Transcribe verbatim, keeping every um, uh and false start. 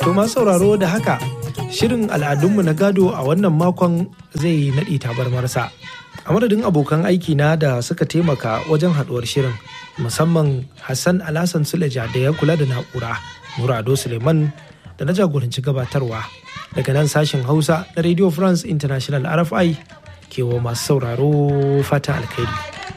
To masu sauraro da haka shirin al'adunmu na gado a wannan makon zai naɗi tabarmarsa. A madadin abokan aiki na da suka taimaka wajen haɗuwar shirin, musamman Hassan Alhassan Suleja da ya kula da na'ura, Murado Suleiman da na jagoranci gabatarwa. Daga nan sashen Hausa na Radio France International R F I kewa masu sauraro fata alkhairi.